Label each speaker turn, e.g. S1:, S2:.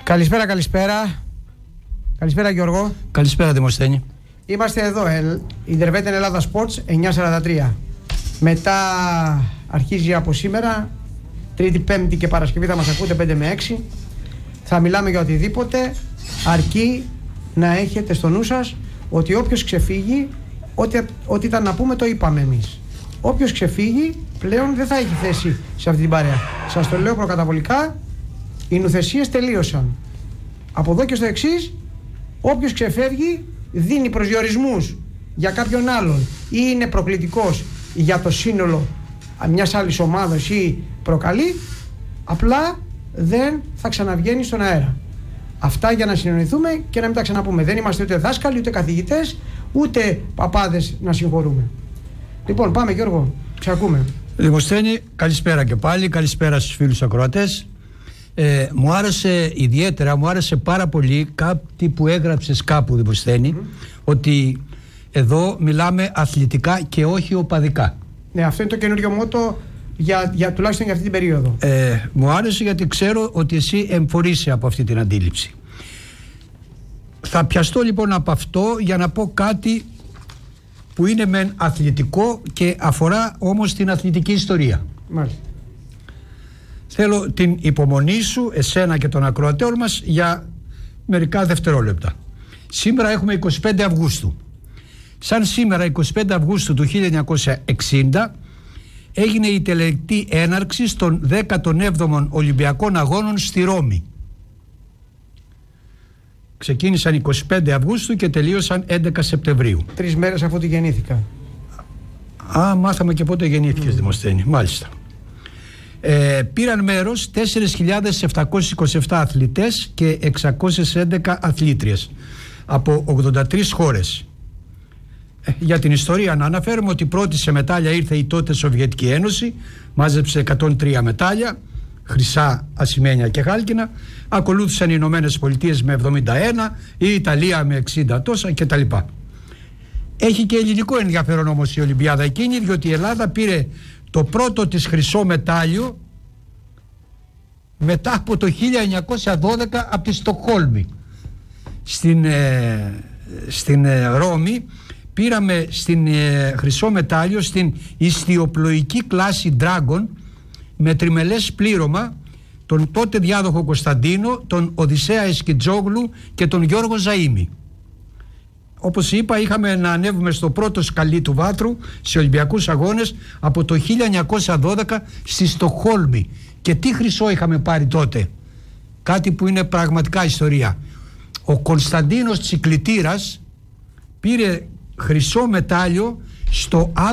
S1: Καλησπέρα. Καλησπέρα Γιώργο.
S2: Καλησπέρα Δημοσθένη.
S1: Είμαστε εδώ, Ιντερβέτεν Ελλάδα Sports 9:43. Μετά αρχίζει από σήμερα, Τρίτη, Πέμπτη και Παρασκευή θα μας ακούτε 5 με 6. Θα μιλάμε για οτιδήποτε, αρκεί να έχετε στο νου σας ότι όποιος ξεφύγει, ό,τι ήταν να πούμε το είπαμε εμείς. Όποιος ξεφύγει πλέον δεν θα έχει θέση σε αυτή την παρέα. Σας το λέω προκαταβολικά, οι νουθεσίες τελείωσαν. Από εδώ και στο εξής, όποιος ξεφεύγει δίνει προσδιορισμούς για κάποιον άλλον ή είναι προκλητικός για το σύνολο μιας άλλης ομάδας ή προκαλεί, απλά δεν θα ξαναβγαίνει στον αέρα. Αυτά για να συνεννοηθούμε και να μην τα ξαναπούμε. Δεν είμαστε ούτε δάσκαλοι, ούτε καθηγητές, ούτε παπάδες να συγχωρούμε. Λοιπόν, πάμε Γιώργο, ξακούμε.
S2: Δημοσθένη, καλησπέρα και πάλι, καλησπέρα στους φίλους ακροατές. Μου άρεσε πάρα πολύ κάτι που έγραψες κάπου, Δημοσθένη, ότι εδώ μιλάμε αθλητικά και όχι οπαδικά.
S1: Ναι, αυτό είναι το καινούριο μότο τουλάχιστον για αυτή την περίοδο.
S2: Μου άρεσε γιατί ξέρω ότι εσύ εμφορείσαι από αυτή την αντίληψη. Θα πιαστώ λοιπόν από αυτό για να πω κάτι που είναι μεν αθλητικό και αφορά όμως την αθλητική ιστορία.
S1: Μάλιστα.
S2: Θέλω την υπομονή σου, εσένα και των ακροατών μας, για μερικά δευτερόλεπτα. Σήμερα έχουμε 25 Αυγούστου. Σαν σήμερα 25 Αυγούστου του 1960 έγινε η τελετή έναρξης των 17ων Ολυμπιακών Αγώνων στη Ρώμη. Ξεκίνησαν 25 Αυγούστου και τελείωσαν 11 Σεπτεμβρίου.
S1: 3 μέρες αφού τη γεννήθηκα.
S2: Μάθαμε και πότε γεννήθηκες, Δημοσθένη. Μάλιστα. Πήραν μέρος 4.727 αθλητές και 611 αθλήτριες από 83 χώρες. Για την ιστορία να αναφέρουμε ότι πρώτη σε μετάλλια ήρθε η τότε Σοβιετική Ένωση, μάζεψε 103 μετάλλια, χρυσά, ασημένια και χάλκινα. Ακολούθησαν οι Ηνωμένες Πολιτείες με 71, η Ιταλία με 60 τόσα κτλ. Έχει και ελληνικό ενδιαφέρον όμως η Ολυμπιάδα εκείνη, διότι η Ελλάδα πήρε το πρώτο της χρυσό μετάλλιο μετά από το 1912 από τη Στοκχόλμη. Στην Ρώμη πήραμε στην χρυσό μετάλλιο στην ιστιοπλοϊκή κλάση Dragon με τριμελές πλήρωμα τον τότε διάδοχο Κωνσταντίνο, τον Οδυσσέα Εσκιτζόγλου και τον Γιώργο Ζαΐμη. Όπως είπα, είχαμε να ανέβουμε στο πρώτο σκαλί του βάθρου σε Ολυμπιακούς Αγώνες από το 1912 στη Στοκχόλμη. Και τι χρυσό είχαμε πάρει τότε? Κάτι που είναι πραγματικά ιστορία. Ο Κωνσταντίνος Τσικλητήρας πήρε χρυσό μετάλλιο στο